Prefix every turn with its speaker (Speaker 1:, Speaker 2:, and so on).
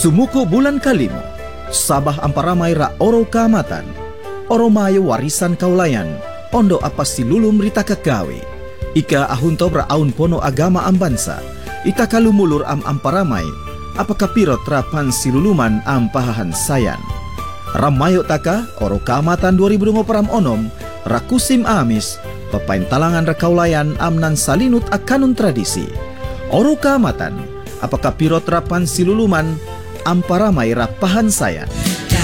Speaker 1: Sumuko bulan kalima, sabah amparamay ra oro kamatan, oro mayo warisan kaulayan, ondo apa silulum rita kagawe. Ika ahunto ra aun pono agama ambansa, ita kalumulur amparamay, apa kapirot rapan siluluman ampahahan sayan. Ramayo taka oro kamatan 2024 onom, rakusim amis, papain talangan ra kaulayan amnan salinut akanun tradisi. Oro kamatan, apakah pirot rapan siluluman amparamay rapahan sayan.